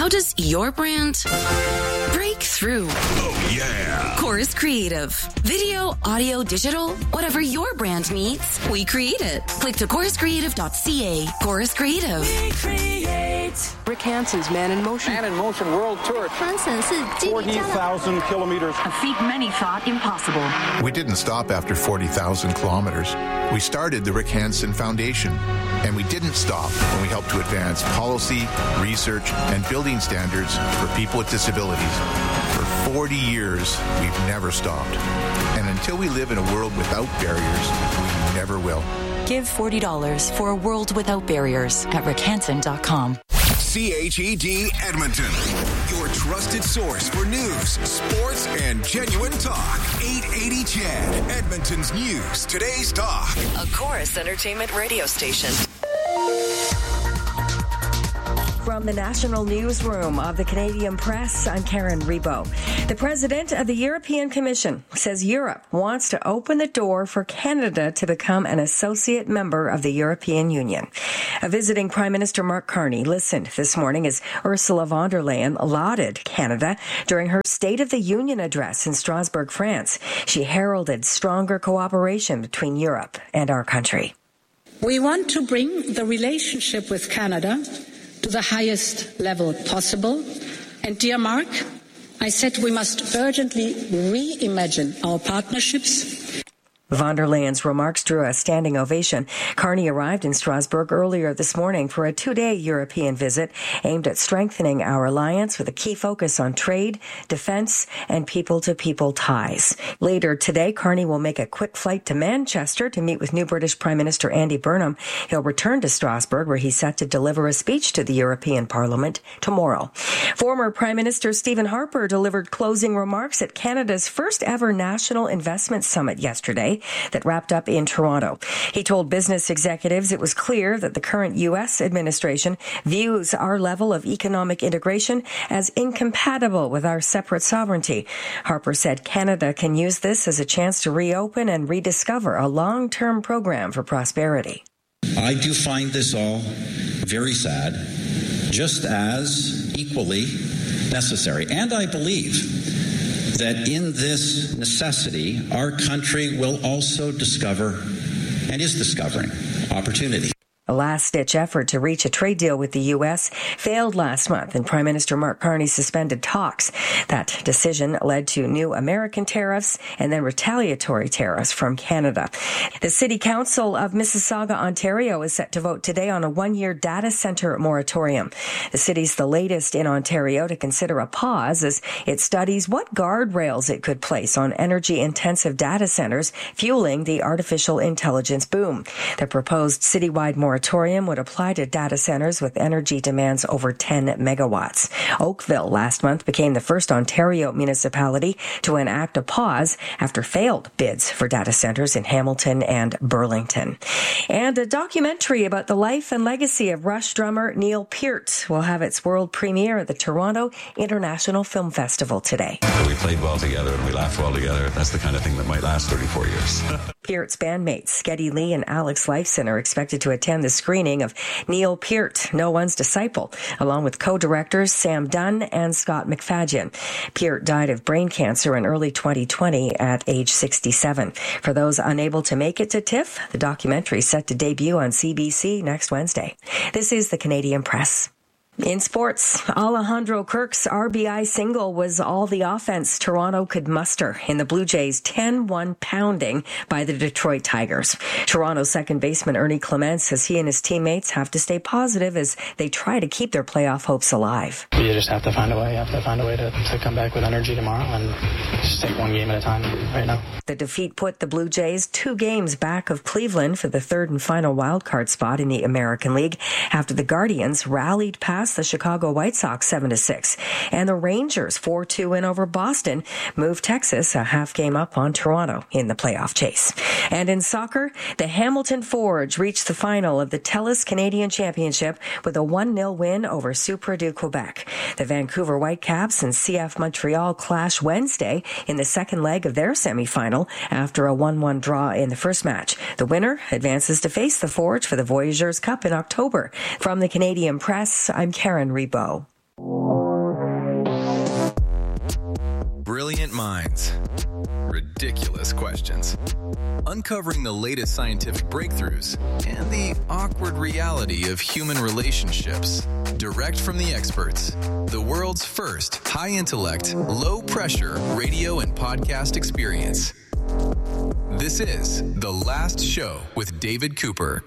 How does your brand break through? Oh, yeah. Chorus Creative. Video, audio, digital, whatever your brand needs, we create it. Click to choruscreative.ca. Chorus Creative. We create. Rick Hansen's Man in Motion. Man in Motion World Tour. 40,000 kilometers. A feat many thought impossible. We didn't stop after 40,000 kilometers. We started the Rick Hansen Foundation, and we didn't stop when we helped to advance policy, research, and building standards for people with disabilities. For 40 years, we've never stopped. And until we live in a world without barriers, we never will. Give $40 for a world without barriers at rickhansen.com. CHED Edmonton, your trusted source for news, sports, and genuine talk. 880 CHED, Edmonton's news, today's talk. A Chorus Entertainment radio station. From the National Newsroom of the Canadian Press, I'm Karen Rebo. The President of the European Commission says Europe wants to open the door for Canada to become an associate member of the European Union. A visiting Prime Minister Mark Carney listened this morning as Ursula von der Leyen lauded Canada during her State of the Union address in Strasbourg, France. She heralded stronger cooperation between Europe and our country. We want to bring the relationship with Canada to the highest level possible. And dear Mark, I said we must urgently reimagine our partnerships. Von der Leyen's remarks drew a standing ovation. Carney arrived in Strasbourg earlier this morning for a two-day European visit aimed at strengthening our alliance with a key focus on trade, defense, and people-to-people ties. Later today, Carney will make a quick flight to Manchester to meet with new British Prime Minister Andy Burnham. He'll return to Strasbourg, where he's set to deliver a speech to the European Parliament tomorrow. Former Prime Minister Stephen Harper delivered closing remarks at Canada's first ever National Investment Summit yesterday that wrapped up in Toronto. He told business executives it was clear that the current U.S. administration views our level of economic integration as incompatible with our separate sovereignty. Harper said Canada can use this as a chance to reopen and rediscover a long-term program for prosperity. I do find this all very sad, just as equally necessary. And I believe that in this necessity, our country will also discover and is discovering opportunity. A last-ditch effort to reach a trade deal with the U.S. failed last month, and Prime Minister Mark Carney suspended talks. That decision led to new American tariffs and then retaliatory tariffs from Canada. The City Council of Mississauga, Ontario, is set to vote today on a one-year data center moratorium. The city's the latest in Ontario to consider a pause as it studies what guardrails it could place on energy-intensive data centers fueling the artificial intelligence boom. The proposed citywide moratorium would apply to data centers with energy demands over 10 megawatts. Oakville last month became the first Ontario municipality to enact a pause after failed bids for data centers in Hamilton and Burlington. And a documentary about the life and legacy of Rush drummer Neil Peart will have its world premiere at the Toronto International Film Festival today. We played well together and we laughed well together. That's the kind of thing that might last 34 years. Peart's bandmates, Geddy Lee and Alex Lifeson, are expected to attend the screening of Neil Peart, No One's Disciple, along with co-directors Sam Dunn and Scott McFadden. Peart died of brain cancer in early 2020 at age 67. For those unable to make it to TIFF, the documentary is set to debut on CBC next Wednesday. This is the Canadian Press. In sports, Alejandro Kirk's RBI single was all the offense Toronto could muster in the Blue Jays' 10-1 pounding by the Detroit Tigers. Toronto second baseman Ernie Clements says he and his teammates have to stay positive as they try to keep their playoff hopes alive. You just have to find a way. You have to find a way to come back with energy tomorrow and just take one game at a time right now. The defeat put the Blue Jays 2 games back of Cleveland for the third and final wildcard spot in the American League after the Guardians rallied past the Chicago White Sox 7-6, and the Rangers 4-2 win over Boston moved Texas a half game up on Toronto in the playoff chase. And in soccer, the Hamilton Forge reached the final of the TELUS Canadian Championship with a 1-0 win over Supra du Quebec. The Vancouver Whitecaps and CF Montreal clash Wednesday in the second leg of their semifinal after a 1-1 draw in the first match. The winner advances to face the Forge for the Voyageurs Cup in October. From the Canadian Press, I'm Karen Rebo. Brilliant minds. Ridiculous questions. Uncovering the latest scientific breakthroughs and the awkward reality of human relationships. Direct from the experts. The world's first high-intellect, low-pressure radio and podcast experience. This is The Last Show with David Cooper.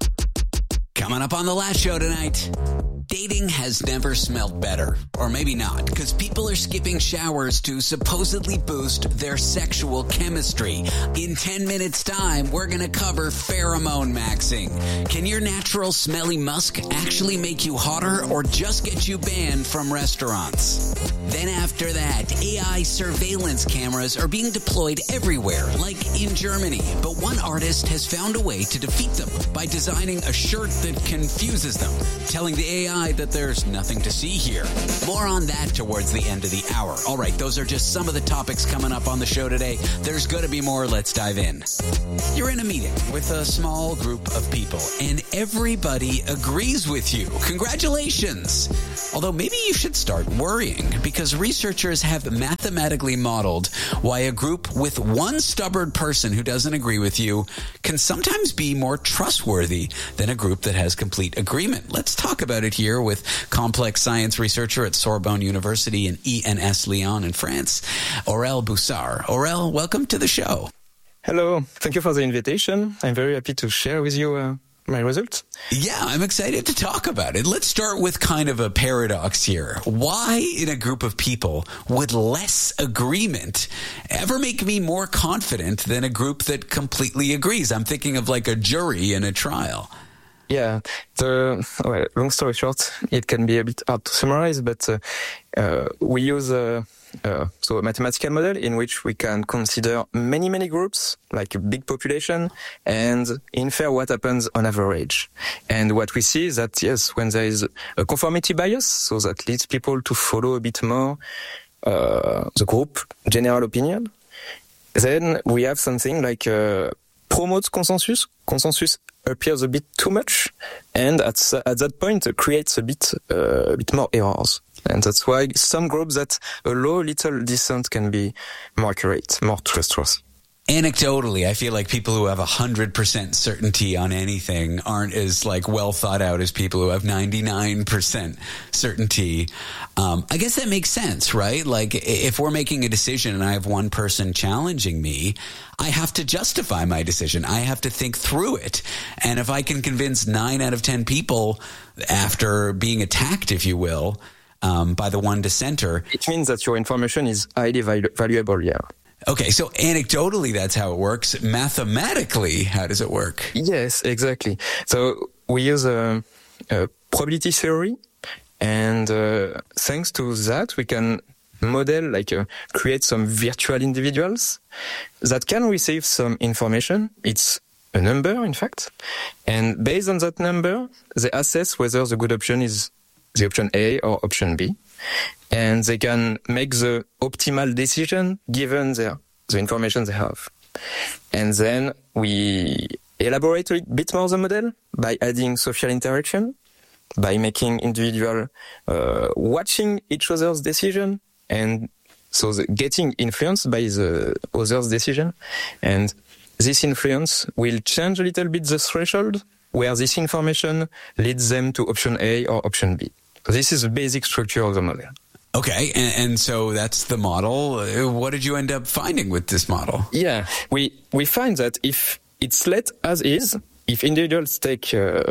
Coming up on The Last Show tonight. Dating has never smelled better. Or maybe not, because people are skipping showers to supposedly boost their sexual chemistry. In 10 minutes' time, we're going to cover pheromone maxing. Can your natural smelly musk actually make you hotter or just get you banned from restaurants? Then after that, AI surveillance cameras are being deployed everywhere, like in Germany. But one artist has found a way to defeat them by designing a shirt that confuses them, telling the AI that there's nothing to see here. More on that towards the end of the hour. All right, those are just some of the topics coming up on the show today. There's going to be more. Let's dive in. You're in a meeting with a small group of people, and everybody agrees with you. Congratulations. Although maybe you should start worrying, because researchers have mathematically modeled why a group with one stubborn person who doesn't agree with you can sometimes be more trustworthy than a group that has complete agreement. Let's talk about it here with complex science researcher at Sorbonne University in ENS Lyon in France, Aurel Boussard. Aurel, welcome to the show. Hello. Thank you for the invitation. I'm very happy to share with you my results. Yeah, I'm excited to talk about it. Let's start with kind of a paradox here. Why in a group of people would less agreement ever make me more confident than a group that completely agrees? I'm thinking of like a jury in a trial. Yeah, long story short, it can be a bit hard to summarize, but we use a mathematical model in which we can consider many groups, like a big population, and infer what happens on average. And what we see is that, yes, when there is a conformity bias, so that leads people to follow a bit more the group general opinion, then we have something like promotes consensus. Consensus appears a bit too much, and at that point creates a bit more errors. And that's why some groups that allow little dissent can be more accurate, more trustworthy. Anecdotally, I feel like people who have 100% certainty on anything aren't as like well thought out as people who have 99% certainty. I guess that makes sense, right? Like if we're making a decision and I have one person challenging me, I have to justify my decision. I have to think through it. And if I can convince 9 out of 10 people after being attacked, if you will, by the one dissenter, it means that your information is highly valuable, yeah. Okay, so anecdotally, that's how it works. Mathematically, how does it work? Yes, exactly. So we use a probability theory, and thanks to that, we can model, create some virtual individuals that can receive some information. It's a number, in fact. And based on that number, they assess whether the good option is the option A or option B. And they can make the optimal decision given the information they have. And then we elaborate a bit more the model by adding social interaction, by making individual watching each other's decision, and so getting influenced by the other's decision. And this influence will change a little bit the threshold where this information leads them to option A or option B. This is the basic structure of the model. Okay, and so that's the model. What did you end up finding with this model? Yeah, we find that if it's let as is, if individuals take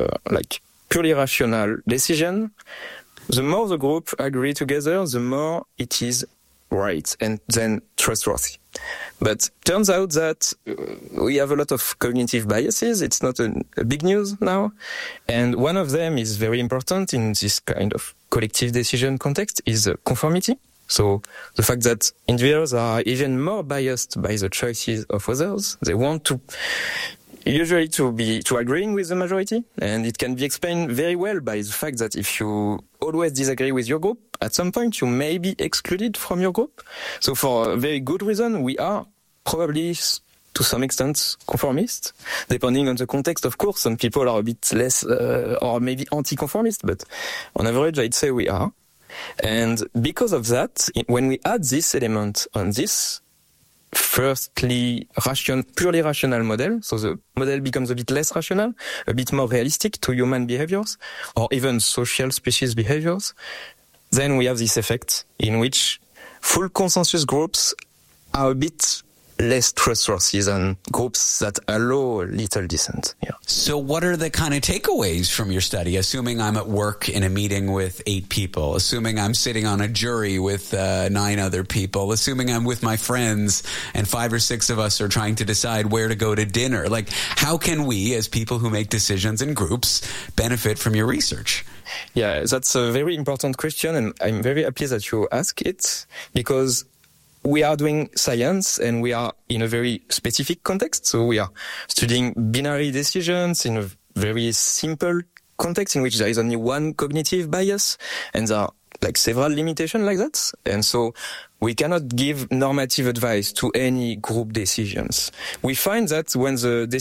purely rational decision, the more the group agree together, the more it is right and then trustworthy. But turns out that we have a lot of cognitive biases. It's not a big news now. And one of them is very important in this kind of collective decision context is conformity. So the fact that individuals are even more biased by the choices of others. They want to usually to agreeing with the majority. And it can be explained very well by the fact that if you always disagree with your group, at some point you may be excluded from your group. So for a very good reason, we are probably to some extent conformist, depending on the context. Of course, some people are a bit less or maybe anti-conformist, but on average, I'd say we are. And because of that, when we add this element on this, firstly, purely rational model, so the model becomes a bit less rational, a bit more realistic to human behaviors, or even social species behaviors, then we have this effect in which full consensus groups are a bit less trustworthy than groups that allow little dissent. Yeah. So what are the kind of takeaways from your study? Assuming I'm at work in a meeting with 8 people, assuming I'm sitting on a jury with 9 other people, assuming I'm with my friends and 5 or 6 of us are trying to decide where to go to dinner. Like, how can we, as people who make decisions in groups, benefit from your research? Yeah, that's a very important question, and I'm very happy that you ask it, because we are doing science and we are in a very specific context. So we are studying binary decisions in a very simple context in which there is only one cognitive bias and there are like several limitations like that. And so we cannot give normative advice to any group decisions. We find that when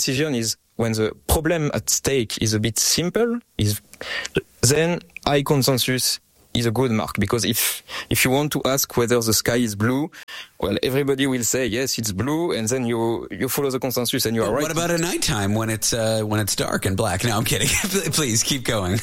the problem at stake is a bit simple, then high consensus is a good mark, because if you want to ask whether the sky is blue, well, everybody will say yes, it's blue, and then you follow the consensus and you are right. What about at nighttime when it's dark and black? No, I'm kidding. Please keep going.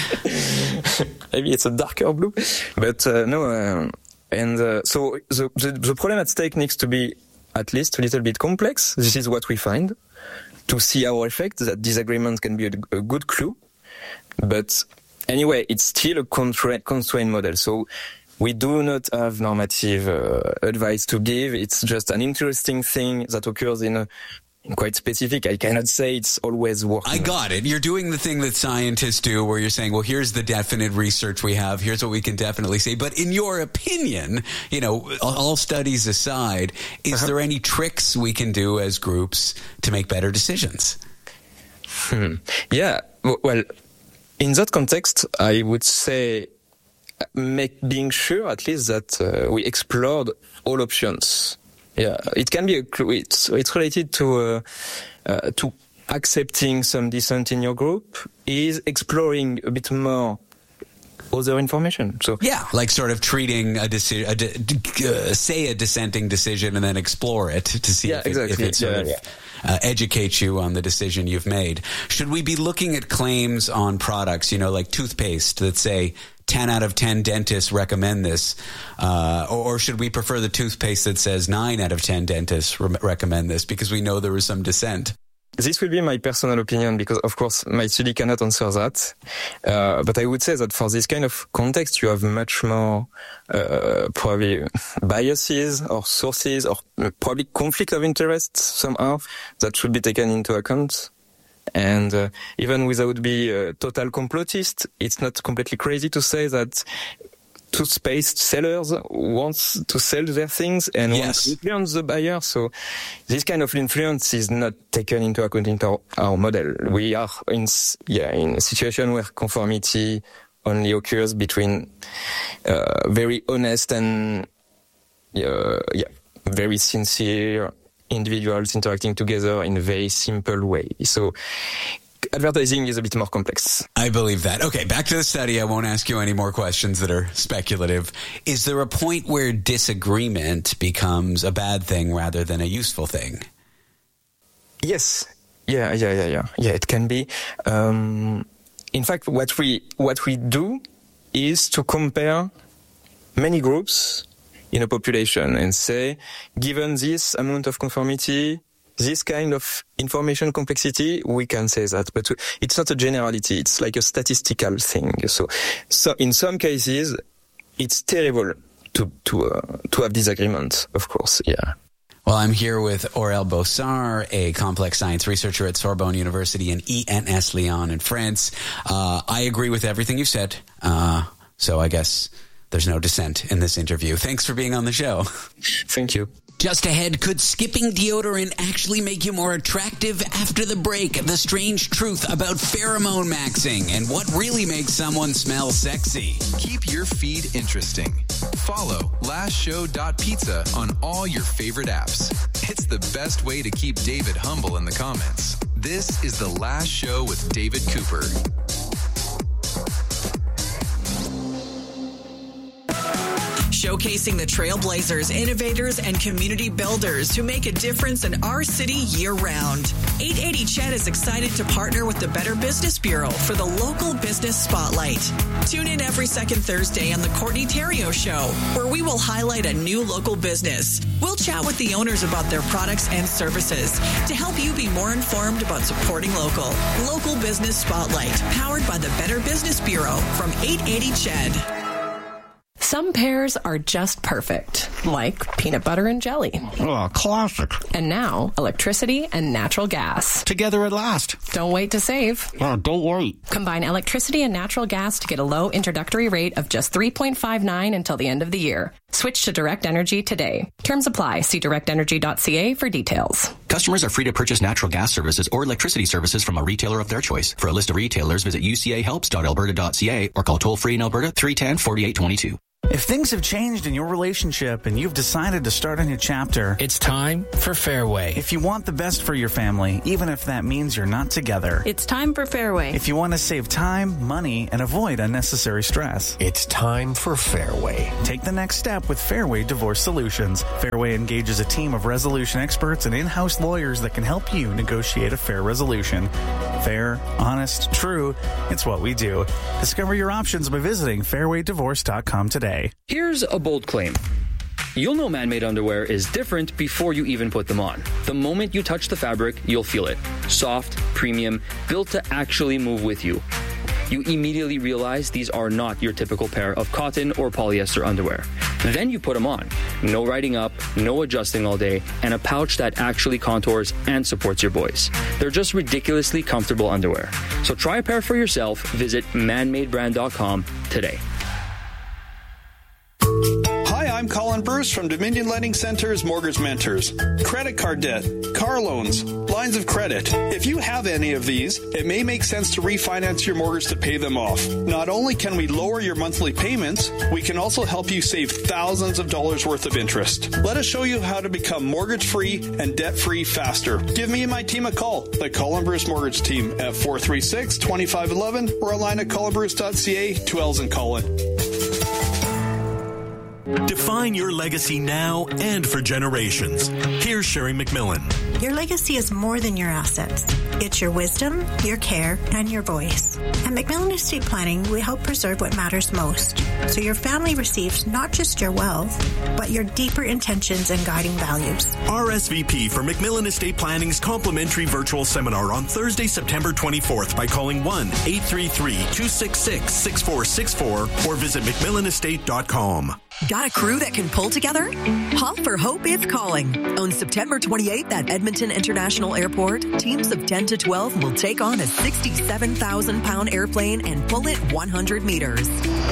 Maybe it's a darker blue, but no. So the problem at stake needs to be at least a little bit complex. This is what we find to see our effect. That disagreement can be a good clue, but anyway, it's still a constrained model. So we do not have normative advice to give. It's just an interesting thing that occurs in quite specific. I cannot say it's always working. I got it. You're doing the thing that scientists do where you're saying, well, here's the definite research we have. Here's what we can definitely say. But in your opinion, all studies aside, is there any tricks we can do as groups to make better decisions? Yeah. Well, in that context, I would say being sure at least that we explored all options. Yeah, it can be it's related to accepting some dissent in your group, is exploring a bit more other information. So yeah, like sort of treating a dissenting decision and then explore it to see if it sort of educates you on the decision you've made. Should we be looking at claims on products, like toothpaste that say 10 out of 10 dentists recommend this, or should we prefer the toothpaste that says 9 out of 10 dentists recommend this, because we know there was some dissent? This will be my personal opinion, because of course my study cannot answer that. But I would say that for this kind of context, you have much more probably biases or sources or probably conflict of interest somehow that should be taken into account. And even without being a total complotist, it's not completely crazy to say that toothpaste sellers want to sell their things and want to influence the buyer. So this kind of influence is not taken into account in our model. We are in a situation where conformity only occurs between very honest and very sincere individuals interacting together in a very simple way. So advertising is a bit more complex. I believe that. Okay, back to the study. I won't ask you any more questions that are speculative. Is there a point where disagreement becomes a bad thing rather than a useful thing? Yes. Yeah, it can be. In fact, what we do is to compare many groups in a population and say, given this amount of conformity, this kind of information complexity, we can say that, but it's not a generality. It's like a statistical thing. So in some cases, it's terrible to have disagreement, of course. Yeah. Well, I'm here with Aurel Bossard, a complex science researcher at Sorbonne University in ENS Lyon in France. I agree with everything you said. So I guess there's no dissent in this interview. Thanks for being on the show. Thank you. Just ahead, could skipping deodorant actually make you more attractive? After the break, the strange truth about pheromone maxing and what really makes someone smell sexy. Keep your feed interesting. Follow lastshow.pizza on all your favorite apps. It's the best way to keep David humble in the comments. This is The Last Show with David Cooper. showcasing the trailblazers, innovators, and community builders who make a difference in our city year-round. 880 CHED is excited to partner with the Better Business Bureau for the Local Business Spotlight. Tune in every second Thursday on the Courtney Theriault Show, where we will highlight a new local business. We'll chat with the owners about their products and services to help you be more informed about supporting local. Local Business Spotlight, powered by the Better Business Bureau from 880 CHED. Some pairs are just perfect, like peanut butter and jelly. Oh, classic. And now, electricity and natural gas. Together at last. Don't wait to save. Oh, don't wait. Combine electricity and natural gas to get a low introductory rate of just $3.59 until the end of the year. Switch to Direct Energy today. Terms apply. See directenergy.ca for details. Customers are free to purchase natural gas services or electricity services from a retailer of their choice. For a list of retailers, visit ucahelps.alberta.ca or call toll-free in Alberta 310-4822. If things have changed in your relationship and you've decided to start a new chapter, it's time for Fairway. If you want the best for your family, even if that means you're not together, it's time for Fairway. If you want to save time, money, and avoid unnecessary stress, it's time for Fairway. Take the next step with Fairway Divorce Solutions. Fairway engages a team of resolution experts and in-house lawyers that can help you negotiate a fair resolution. Fair, honest, true, it's what we do. Discover your options by visiting fairwaydivorce.com today. Here's a bold claim. You'll know man-made underwear is different before you even put them on. The moment you touch the fabric, you'll feel it. Soft, premium, built to actually move with you. You immediately realize these are not your typical pair of cotton or polyester underwear. Then you put them on. No riding up, no adjusting all day, and a pouch that actually contours and supports your boys. They're just ridiculously comfortable underwear. So try a pair for yourself. Visit manmadebrand.com today. I'm Colin Bruce from Dominion Lending Center's Mortgage Mentors. Credit card debt, car loans, lines of credit. If you have any of these, it may make sense to refinance your mortgage to pay them off. Not only can we lower your monthly payments, we can also help you save thousands of dollars worth of interest. Let us show you how to become mortgage-free and debt-free faster. Give me and my team a call, the Colin Bruce Mortgage Team at 436-2511 or online at colinbruce.ca, 2 L's in Colin. Define your legacy now and for generations. Here's Sherry McMillan. Your legacy is more than your assets. It's your wisdom, your care, and your voice. At McMillan Estate Planning, we help preserve what matters most, so your family receives not just your wealth, but your deeper intentions and guiding values. RSVP for McMillan Estate Planning's complimentary virtual seminar on Thursday, September 24th by calling 1-833-266-6464 or visit McMillanestate.com. Got a crew that can pull together? Hop for Hope is calling. On September 28th at Edmonton International Airport, teams of 10 to 12 will take on a 67,000-pound airplane and pull it 100 meters.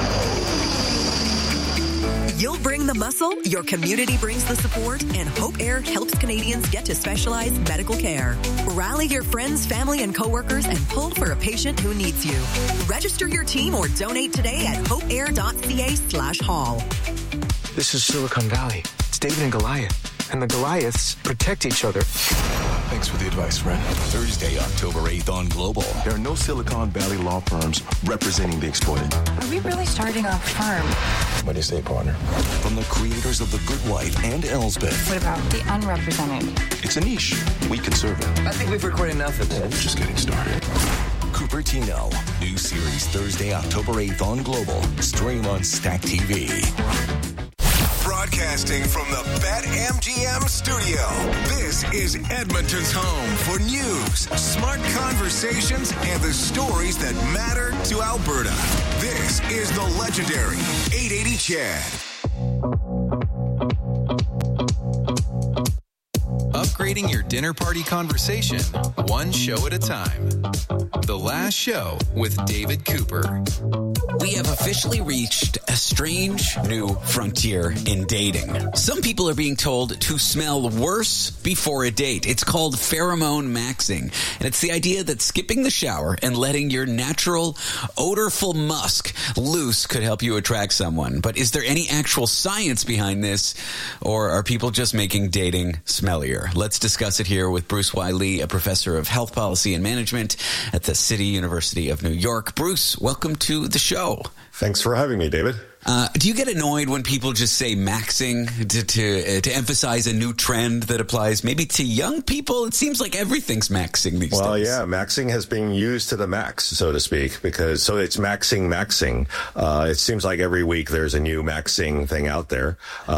You'll bring the muscle, your community brings the support, and Hope Air helps Canadians get to specialized medical care. Rally your friends, family, and coworkers and pull for a patient who needs you. Register your team or donate today at hopeair.ca/hall. This is Silicon Valley. It's David and Goliath. And the Goliaths protect each other. Thanks for the advice, friend. Thursday, October 8th on Global. There are no Silicon Valley law firms representing the exploited. Are we really starting a firm? What do you say, partner? From the creators of The Good Wife and Elsbeth. What about the unrepresented? It's a niche. We can serve it. I think we've recorded enough of this. Just getting started. Cupertino. New series Thursday, October 8th on Global. Stream on Stack TV. Broadcasting from the BetMGM studio, this is Edmonton's home for news, smart conversations, and the stories that matter to Alberta. This is the legendary 880 CHED. Upgrading your dinner party conversation, one show at a time. The Last Show with David Cooper. We have officially reached a strange new frontier in dating. Some people are being told to smell worse before a date. It's called pheromone maxing. And it's the idea that skipping the shower and letting your natural odorful musk loose could help you attract someone. But is there any actual science behind this, or are people just making dating smellier? Let's discuss it here with Bruce Wiley, a professor of health policy and management at the City University of New York. Bruce, welcome to the show. Thanks for having me, David. Do you get annoyed when people just say maxing to emphasize a new trend that applies maybe to young people? It seems like everything's maxing these days. Well, yeah, maxing has been used to the max, so to speak, because so it's maxing. It seems like every week there's a new maxing thing out there.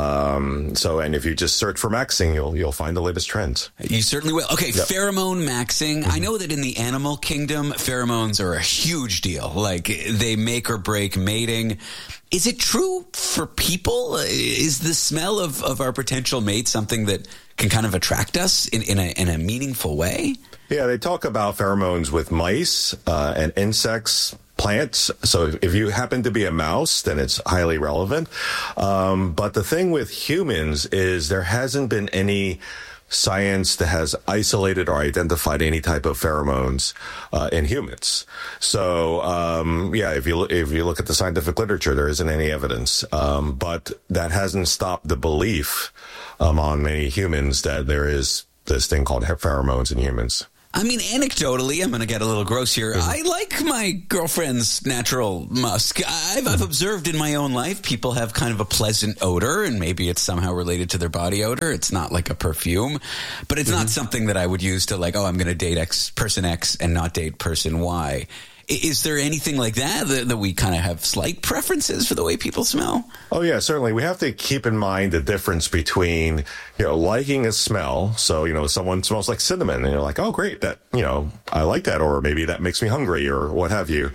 And if you just search for maxing, you'll find the latest trends. You certainly will. Okay, yep. Pheromone maxing. Mm-hmm. I know that in the animal kingdom, pheromones are a huge deal. Like, they make or break mating. Is it true for people? Is the smell of our potential mate something that can kind of attract us in a meaningful way? Yeah, they talk about pheromones with mice and insects, plants. So if you happen to be a mouse, then it's highly relevant. But the thing with humans is there hasn't been any science that has isolated or identified any type of pheromones in humans. So, if you look at the scientific literature, there isn't any evidence. But that hasn't stopped the belief on many humans that there is this thing called pheromones in humans. I mean, anecdotally, I'm going to get a little gross here. Mm-hmm. I like my girlfriend's natural musk. I've observed in my own life people have kind of a pleasant odor, and maybe it's somehow related to their body odor. It's not like a perfume, but it's not something that I would use to like, I'm going to date person X and not date person Y. Is there anything like that we kind of have slight preferences for the way people smell? Oh, yeah, certainly. We have to keep in mind the difference between, liking a smell. So, someone smells like cinnamon and you're like, oh, great, that, I like that. Or maybe that makes me hungry or what have you,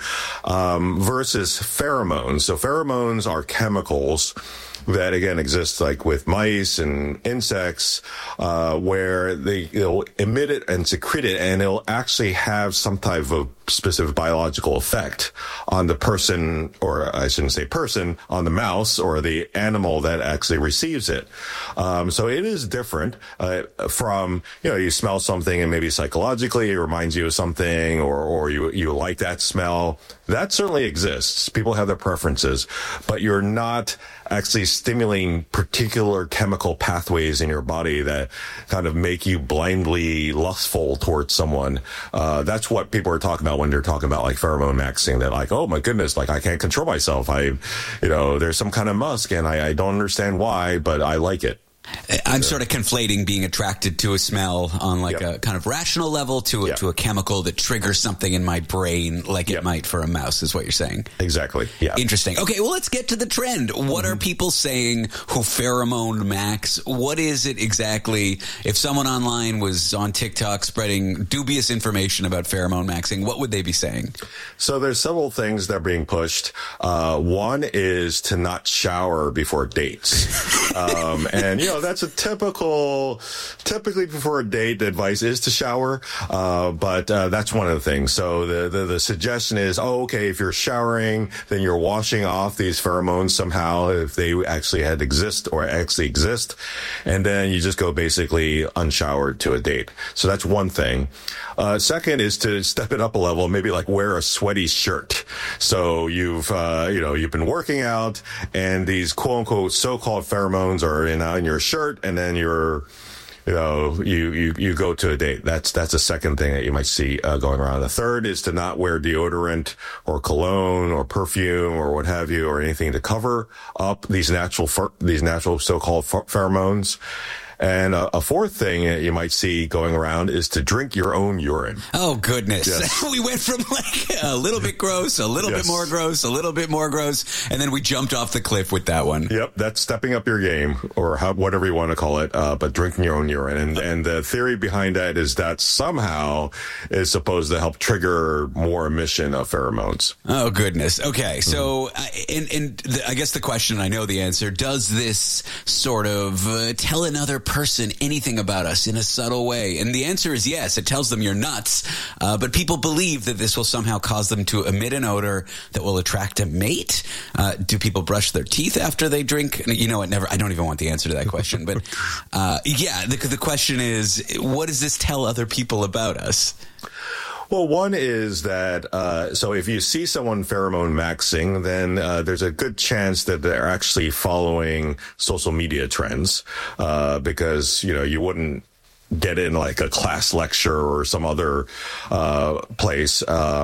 versus pheromones. So pheromones are chemicals that, again, exist like with mice and insects, where they'll emit it and secrete it, and it'll actually have some type of specific biological effect on the person, or I shouldn't say person, on the mouse or the animal that actually receives it. So it is different from, you smell something and maybe psychologically it reminds you of something, or you like that smell. That certainly exists. People have their preferences, but you're not actually stimulating particular chemical pathways in your body that kind of make you blindly lustful towards someone. That's what people are talking about when they're talking about like pheromone maxing. They're like, oh my goodness, like I can't control myself. There's some kind of musk and I don't understand why, but I like it. I'm sort of conflating being attracted to a smell on like a kind of rational level to a chemical that triggers something in my brain like it might for a mouse, is what you're saying. Exactly. Yeah. Interesting. Okay, well, let's get to the trend. What are people saying who pheromone max? What is it exactly? If someone online was on TikTok spreading dubious information about pheromone maxing, what would they be saying? So there's several things that are being pushed. One is to not shower before dates. And, that's a typically before a date, the advice is to shower. But that's one of the things. So the suggestion is, if you're showering, then you're washing off these pheromones somehow, if they actually exist. And then you just go basically unshowered to a date. So that's one thing. Second is to step it up a level, maybe like wear a sweaty shirt. So you've been working out and these quote unquote so-called pheromones are in your shirt, and then you go to a date. That's a second thing that you might see going around. The third is to not wear deodorant or cologne or perfume or what have you, or anything to cover up these natural so-called pheromones. And a fourth thing you might see going around is to drink your own urine. Oh, goodness. Yes. We went from like a little bit gross, a little bit more gross, a little bit more gross, and then we jumped off the cliff with that one. Yep, that's stepping up your game, or whatever you want to call it, but drinking your own urine. And the theory behind that is that somehow is supposed to help trigger more emission of pheromones. Oh, goodness. Okay, so I guess the question, I know the answer, does this sort of tell another person anything about us in a subtle way? And the answer is yes. It tells them you're nuts, but people believe that this will somehow cause them to emit an odor that will attract a mate. Do people brush their teeth after they drink? I don't even want the answer to that question, but the question is, what does this tell other people about us? Well, one is that, so if you see someone pheromone maxing, then there's a good chance that they're actually following social media trends, because, you wouldn't get in like a class lecture or some other place.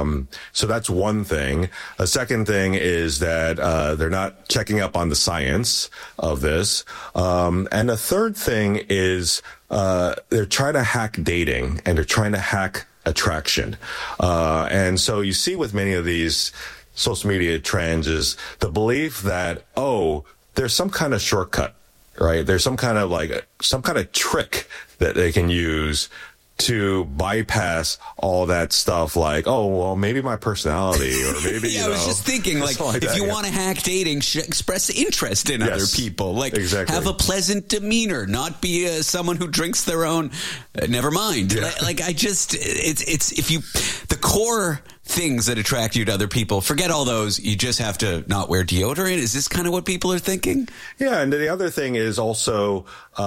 So that's one thing. A second thing is that they're not checking up on the science of this. And the third thing is they're trying to hack dating, and they're trying to hack attraction. And so you see with many of these social media trends is the belief that, oh, there's some kind of shortcut, right? There's some kind of trick that they can use to bypass all that stuff, like, oh, well, maybe my personality, or maybe, I was just thinking, like if you want to hack dating, express interest in other people. Like, have a pleasant demeanor, not be someone who drinks their own. Never mind. Yeah. Like, it's if you, the core things that attract you to other people, forget all those. You just have to not wear deodorant. Is this kind of what people are thinking? Yeah. And the other thing is also,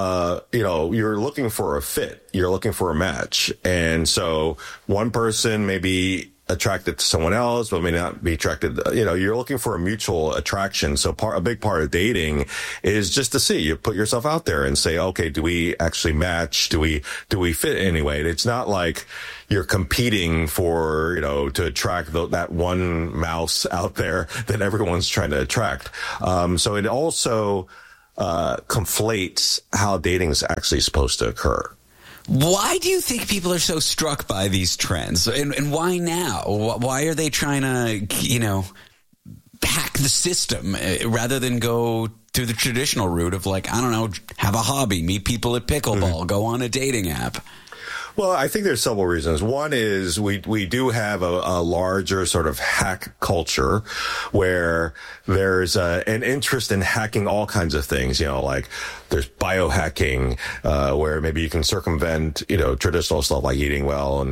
you're looking for a fit. You're looking for a match. And so one person may be attracted to someone else, but may not be attracted. You're looking for a mutual attraction. So a big part of dating is just to see, you put yourself out there and say, okay, do we actually match? Do we fit anyway? It's not like you're competing for, to attract that one mouse out there that everyone's trying to attract. So it also conflates how dating is actually supposed to occur. Why do you think people are so struck by these trends? And why now? Why are they trying to, hack the system rather than go through the traditional route of, like, I don't know, have a hobby, meet people at pickleball, go on a dating app? Well, I think there's several reasons. One is we do have a larger sort of hack culture where there's an interest in hacking all kinds of things, like there's biohacking, where maybe you can circumvent, traditional stuff like eating well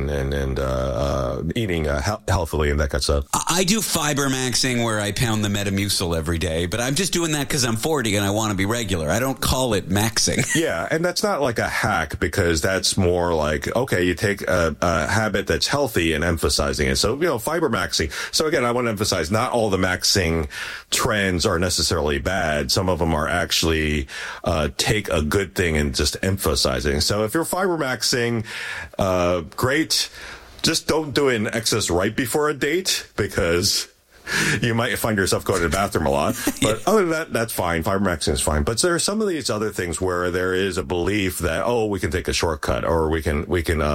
and eating healthily and that kind of stuff. I do fiber maxing where I pound the Metamucil every day, but I'm just doing that because I'm 40 and I want to be regular. I don't call it maxing. Yeah, and that's not like a hack, because that's more like, okay, you take a habit that's healthy and emphasizing it. So, fiber maxing. So again, I want to emphasize not all the maxing trends are necessarily bad. Some of them are actually take a good thing and just emphasizing. So if you're fiber maxing, great. Just don't do it in excess right before a date, because you might find yourself going to the bathroom a lot. But other than that, that's fine. Fiber maxing is fine. But there are some of these other things where there is a belief that, we can take a shortcut, or we can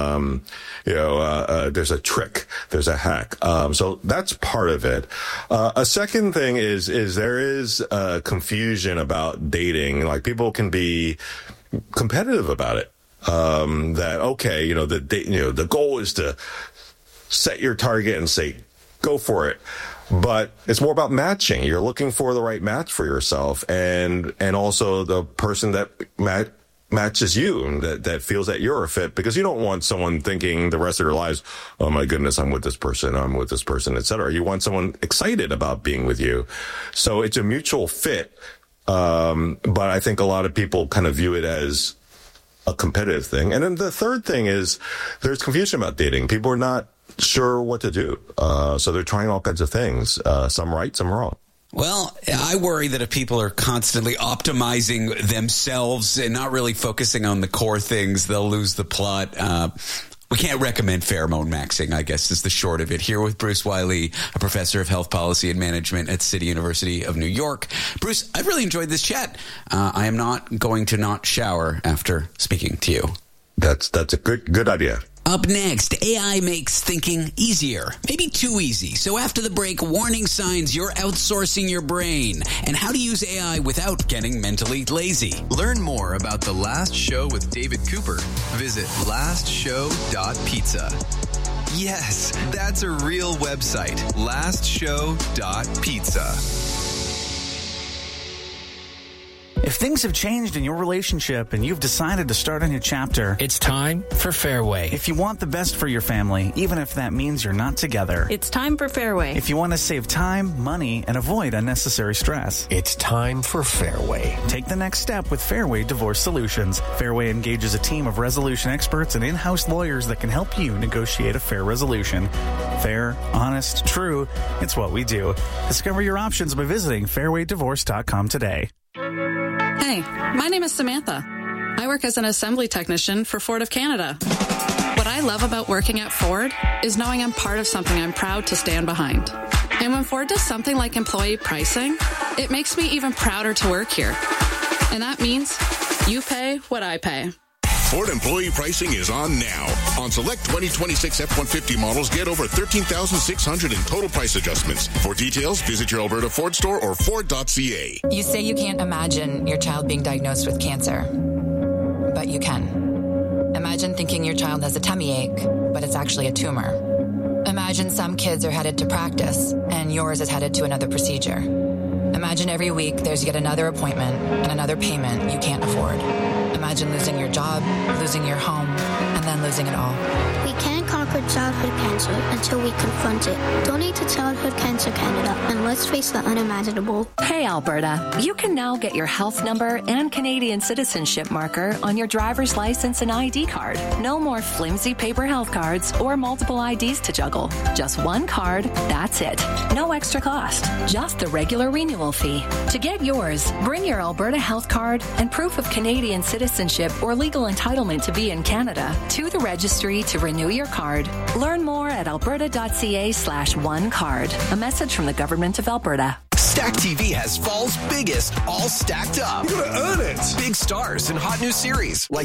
there's a trick, there's a hack. So that's part of it. A second thing is there is confusion about dating. Like, people can be competitive about it. That, okay, the goal is to set your target and say, go for it. But it's more about matching. You're looking for the right match for yourself, and also the person that matches you, and that feels that you're a fit, because you don't want someone thinking the rest of their lives, oh my goodness, I'm with this person, etc. You want someone excited about being with you. So it's a mutual fit. But I think a lot of people kind of view it as a competitive thing. And then the third thing is there's confusion about dating. People are not sure what to do. So they're trying all kinds of things, some right, some wrong. Well, I worry that if people are constantly optimizing themselves and not really focusing on the core things, they'll lose the plot. We can't recommend pheromone maxing, I guess, is the short of it. Here with Bruce Wiley, a professor of health policy and management at City University of New York. Bruce, I've really enjoyed this chat. I am not going to not shower after speaking to you. That's a good idea. Up next, AI makes thinking easier, maybe too easy. So after the break, warning signs you're outsourcing your brain and how to use AI without getting mentally lazy. Learn more about The Last Show with David Cooper. Visit lastshow.pizza. Yes, that's a real website, lastshow.pizza. If things have changed in your relationship and you've decided to start a new chapter, it's time for Fairway. If you want the best for your family, even if that means you're not together, it's time for Fairway. If you want to save time, money, and avoid unnecessary stress, it's time for Fairway. Take the next step with Fairway Divorce Solutions. Fairway engages a team of resolution experts and in-house lawyers that can help you negotiate a fair resolution. Fair, honest, true, it's what we do. Discover your options by visiting fairwaydivorce.com today. Hey, my name is Samantha. I work as an assembly technician for Ford of Canada. What I love about working at Ford is knowing I'm part of something I'm proud to stand behind. And when Ford does something like employee pricing, it makes me even prouder to work here. And that means you pay what I pay. Ford employee pricing is on now. On select 2026 F-150 models, get over $13,600 in total price adjustments. For details, visit your Alberta Ford store or Ford.ca. You say you can't imagine your child being diagnosed with cancer, but you can. Imagine thinking your child has a tummy ache, but it's actually a tumor. Imagine some kids are headed to practice, and yours is headed to another procedure. Imagine every week there's yet another appointment and another payment you can't afford. Imagine losing your job, losing your home, and then losing it all. We can't conquer childhood cancer until we confront it. Donate to Childhood Cancer Canada, and let's face the unimaginable. Hey, Alberta, you can now get your health number and Canadian citizenship marker on your driver's license and ID card. No more flimsy paper health cards or multiple IDs to juggle. Just one card, that's it. No extra cost, just the regular renewal fee. To get yours, bring your Alberta health card and proof of Canadian citizenship or legal entitlement to be in Canada to the registry to renew your card. Learn more at alberta.ca/onecard. A message from the Government of Alberta. Stack TV has fall's biggest, all stacked up. You're gonna earn it. Big stars and hot new series like